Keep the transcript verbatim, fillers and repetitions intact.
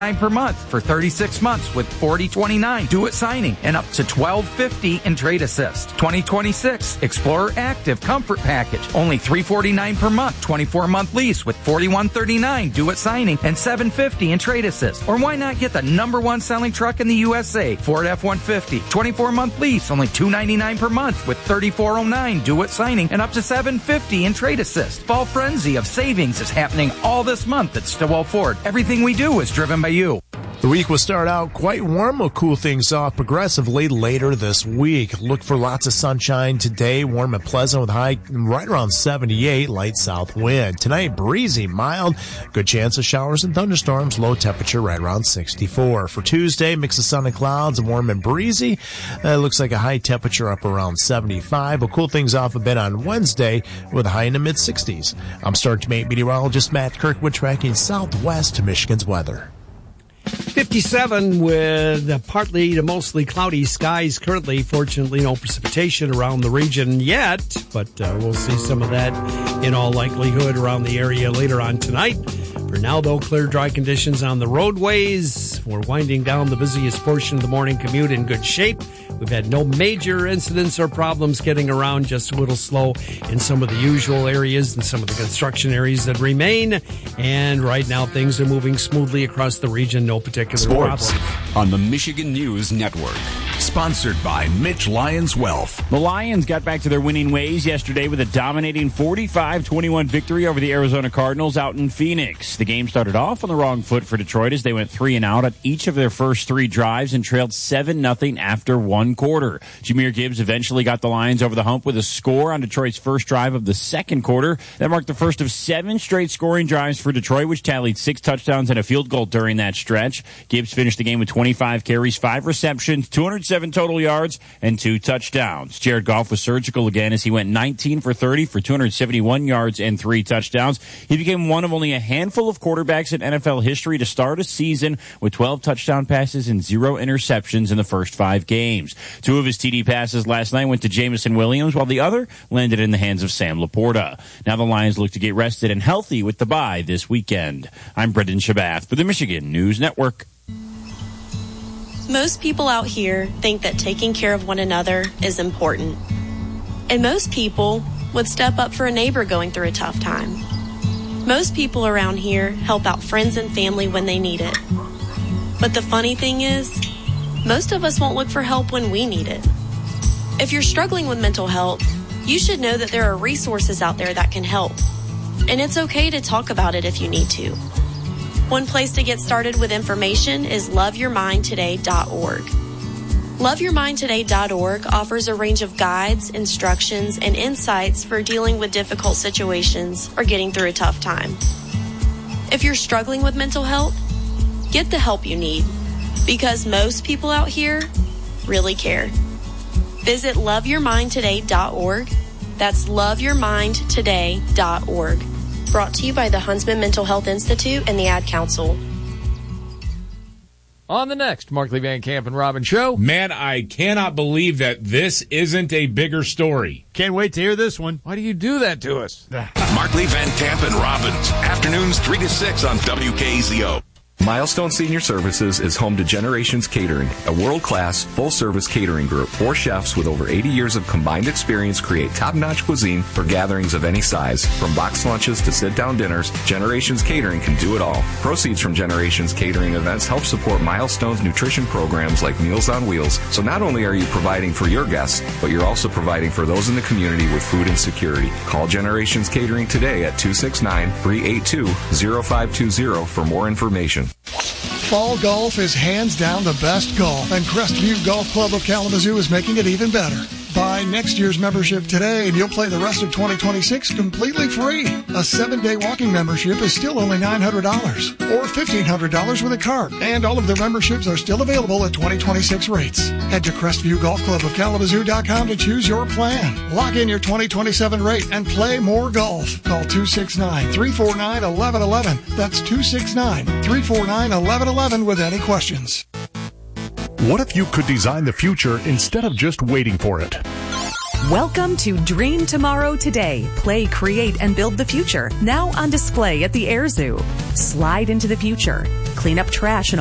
per month for thirty-six months with forty twenty-nine due at signing and up to twelve fifty in trade assist. twenty twenty-six Explorer Active Comfort Package, only three forty-nine per month, twenty-four month lease with forty-one thirty-nine due at signing and seven fifty in trade assist. Or why not get the number one selling truck in the U S A, Ford F one fifty, twenty-four month lease, only two ninety-nine per month with thirty-four oh nine due at signing and up to seven fifty in trade assist. Fall frenzy of savings is happening all this month at Stillwell Ford. Everything we do is driven by you. The week will start out quite warm. Will cool things off progressively later this week. Look for lots of sunshine today, warm and pleasant with high right around seventy-eight, light south wind. Tonight, breezy, mild, good chance of showers and thunderstorms, low temperature right around sixty-four. For Tuesday, mix of sun and clouds, warm and breezy. Uh, looks like a high temperature up around seventy-five. Will cool things off a bit on Wednesday with a high in the mid-sixties. I'm Star Teammate Meteorologist Matt Kirkwood tracking southwest Michigan's weather. fifty-seven with partly to mostly cloudy skies currently. Fortunately, no precipitation around the region yet, but uh, we'll see some of that in all likelihood around the area later on tonight. For now, though, clear, dry conditions on the roadways. We're winding down the busiest portion of the morning commute in good shape. We've had no major incidents or problems getting around, just a little slow in some of the usual areas and some of the construction areas that remain. And right now, things are moving smoothly across the region. No particular Sports problem. On the Michigan News Network. Sponsored by Mitch Lyons Wealth. The Lions got back to their winning ways yesterday with a dominating forty-five twenty-one victory over the Arizona Cardinals out in Phoenix. The game started off on the wrong foot for Detroit as they went three and out on each of their first three drives and trailed seven nothing after one quarter. Jahmyr Gibbs eventually got the Lions over the hump with a score on Detroit's first drive of the second quarter. That marked the first of seven straight scoring drives for Detroit, which tallied six touchdowns and a field goal during that stretch. Gibbs finished the game with twenty-five carries, five receptions, two hundred seven total yards, and two touchdowns. Jared Goff was surgical again as he went nineteen for thirty for two hundred seventy-one yards and three touchdowns. He became one of only a handful of quarterbacks in N F L history to start a season with twelve touchdown passes and zero interceptions in the first five games. Two of his T D passes last night went to Jameson Williams, while the other landed in the hands of Sam Laporta. Now the Lions look to get rested and healthy with the bye this weekend. I'm Brendan Shabath for the Michigan News Network. Most people out here think that taking care of one another is important. And most people would step up for a neighbor going through a tough time. Most people around here help out friends and family when they need it. But the funny thing is, most of us won't look for help when we need it. If you're struggling with mental health, you should know that there are resources out there that can help. And it's okay to talk about it if you need to. One place to get started with information is love your mind today dot org. love your mind today dot org offers a range of guides, instructions, and insights for dealing with difficult situations or getting through a tough time. If you're struggling with mental health, get the help you need, because most people out here really care. Visit love your mind today dot org. That's love your mind today dot org. Brought to you by the Huntsman Mental Health Institute and the Ad Council. On the next Markley Van Camp and Robin show. Man, I cannot believe that this isn't a bigger story. Can't wait to hear this one. Why do you do that to us? Markley Van Camp and Robbins. Afternoons three to six on W K Z O. Milestone Senior Services is home to Generations Catering, a world-class, full-service catering group. Four chefs with over eighty years of combined experience create top-notch cuisine for gatherings of any size. From boxed lunches to sit-down dinners, Generations Catering can do it all. Proceeds from Generations Catering events help support Milestone's nutrition programs like Meals on Wheels. So not only are you providing for your guests, but you're also providing for those in the community with food insecurity. Call Generations Catering today at two six nine, three eight two, zero five two zero for more information. Fall golf is hands down the best golf, and Crestview Golf Club of Kalamazoo is making it even better. Buy next year's membership today and you'll play the rest of twenty twenty-six completely free. A seven-day walking membership is still only nine hundred dollars or fifteen hundred dollars with a card, and all of their memberships are still available at twenty twenty-six rates. Head to Crestview Golf Club of Kalamazoo dot com to choose your plan. Lock in your twenty twenty-seven rate and play more golf. Call two six nine, three four nine, one one one one. That's two six nine, three four nine, one one one one with any questions. What if you could design the future instead of just waiting for it? Welcome to Dream Tomorrow Today. Play, create, and build the future. Now on display at the Air Zoo. Slide into the future. clean up trash in a